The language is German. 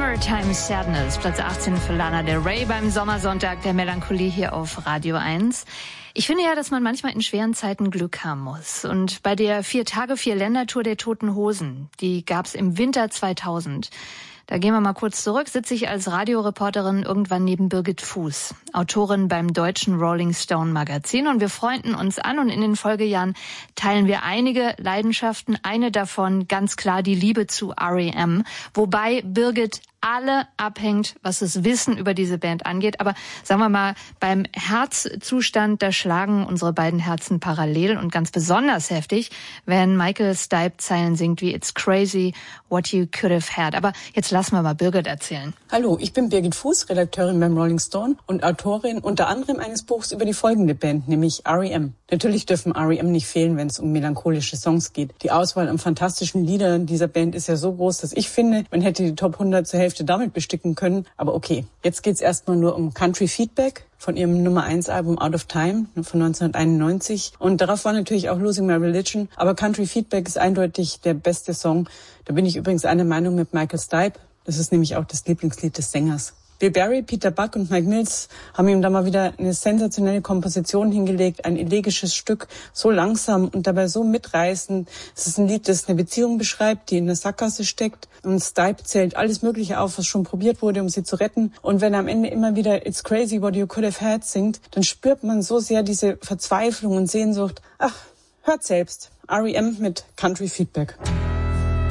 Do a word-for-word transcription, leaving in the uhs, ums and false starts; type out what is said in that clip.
Summertime Sadness, Platz achtzehn für Lana Del Rey beim Sommersonntag der Melancholie hier auf Radio eins. Ich finde ja, dass man manchmal in schweren Zeiten Glück haben muss. Und bei der Vier-Tage-Vier-Länder-Tour der Toten Hosen, die gab's im Winter zweitausend. Da gehen wir mal kurz zurück, sitze ich als Radioreporterin irgendwann neben Birgit Fuß, Autorin beim deutschen Rolling Stone Magazin. Und wir freunden uns an und in den Folgejahren teilen wir einige Leidenschaften. Eine davon ganz klar die Liebe zu R E M, wobei Birgit alle abhängt, was das Wissen über diese Band angeht. Aber sagen wir mal, beim Herzzustand, da schlagen unsere beiden Herzen parallel und ganz besonders heftig, wenn Michael Stipe Zeilen singt wie It's crazy what you could have had. Aber jetzt lassen wir mal Birgit erzählen. Hallo, ich bin Birgit Fuß, Redakteurin beim Rolling Stone und Autorin unter anderem eines Buchs über die folgende Band, nämlich R E M. Natürlich dürfen R E M nicht fehlen, wenn es um melancholische Songs geht. Die Auswahl an fantastischen Liedern dieser Band ist ja so groß, dass ich finde, man hätte die Top hundert zur Hälfte damit besticken können. Aber okay, jetzt geht's erstmal nur um Country Feedback von ihrem Nummer eins Album Out of Time von neunzehnhunderteinundneunzig. Und darauf war natürlich auch Losing My Religion. Aber Country Feedback ist eindeutig der beste Song. Da bin ich übrigens einer Meinung mit Michael Stipe. Das ist nämlich auch das Lieblingslied des Sängers. Bill Berry, Peter Buck und Mike Mills haben ihm da mal wieder eine sensationelle Komposition hingelegt, ein elegisches Stück, so langsam und dabei so mitreißend. Es ist ein Lied, das eine Beziehung beschreibt, die in der Sackgasse steckt. Und Stipe zählt alles Mögliche auf, was schon probiert wurde, um sie zu retten. Und wenn er am Ende immer wieder It's crazy what you could have had singt, dann spürt man so sehr diese Verzweiflung und Sehnsucht. Ach, hört selbst. R E M mit Country Feedback.